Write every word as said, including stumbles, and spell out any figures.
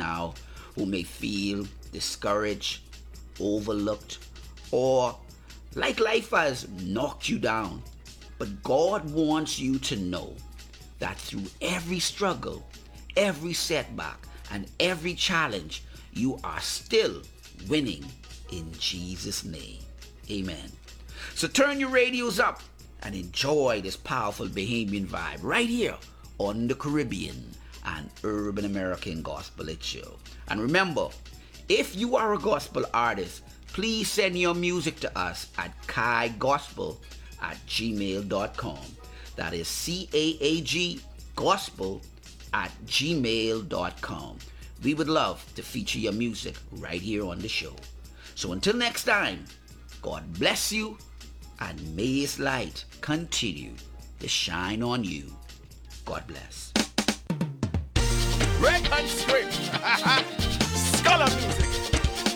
now who may feel discouraged, overlooked, or like life has knocked you down. But God wants you to know that through every struggle, every setback, and every challenge, you are still winning in Jesus' name. Amen. So turn your radios up and enjoy this powerful Bahamian vibe right here on the Caribbean and Urban American Gospel Hit Show. And remember, if you are a gospel artist, please send your music to us at kai gospel at gmail dot com. That is C A A G gospel at gmail dot com. We would love to feature your music right here on the show. So until next time, God bless you, and may His light continue to shine on you. God bless. Record switch.